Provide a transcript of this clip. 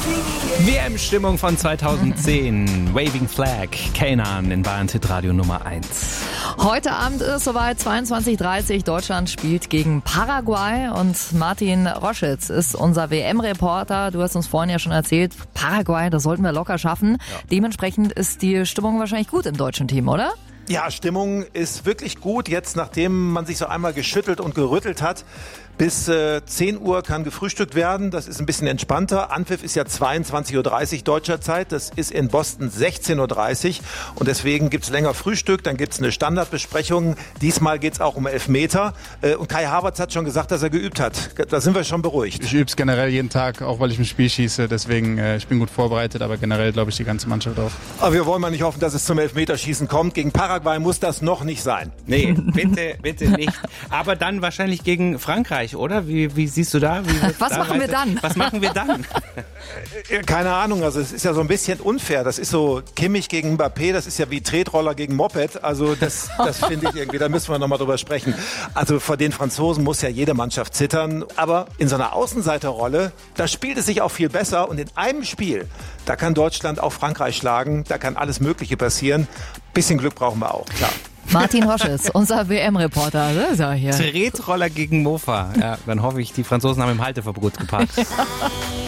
WM-Stimmung von 2010. Waving Flag, Kanan in Bayern Hitradio Nummer 1. Heute Abend ist soweit, 22:30 Uhr. Deutschland spielt gegen Paraguay und Martin Roschitz ist unser WM-Reporter. Du hast uns vorhin ja schon erzählt, Paraguay, das sollten wir locker schaffen. Ja. Dementsprechend ist die Stimmung wahrscheinlich gut im deutschen Team, oder? Ja, Stimmung ist wirklich gut. Jetzt, nachdem man sich so einmal geschüttelt und gerüttelt hat, bis 10 Uhr kann gefrühstückt werden. Das ist ein bisschen entspannter. Anpfiff ist ja 22:30 Uhr deutscher Zeit. Das ist in Boston 16:30 Uhr. Und deswegen gibt's länger Frühstück. Dann gibt's eine Standardbesprechung. Diesmal geht's auch um Elfmeter. Und Kai Havertz hat schon gesagt, dass er geübt hat. Da sind wir schon beruhigt. Ich übe es generell jeden Tag, auch weil ich im Spiel schieße. Deswegen, ich bin gut vorbereitet. Aber generell glaube ich die ganze Mannschaft auch. Aber wir wollen mal nicht hoffen, dass es zum Elfmeterschießen kommt. Gegen Paraguay muss das noch nicht sein. Nee, bitte nicht. Aber dann wahrscheinlich gegen Frankreich, oder? Wie siehst du da? Was machen wir dann? Was machen wir dann? Keine Ahnung, also es ist ja so ein bisschen unfair. Das ist so Kimmich gegen Mbappé, das ist ja wie Tretroller gegen Moped. Also das finde ich irgendwie, da müssen wir nochmal drüber sprechen. Also vor den Franzosen muss ja jede Mannschaft zittern. Aber in so einer Außenseiterrolle, da spielt es sich auch viel besser. Und in einem Spiel, da kann Deutschland auch Frankreich schlagen. Da kann alles Mögliche passieren. Bisschen Glück brauchen wir auch, klar. Martin Roschitz, unser WM-Reporter. Das ist er hier. Tretroller gegen Mofa. Ja, dann hoffe ich, die Franzosen haben im Halteverbot geparkt.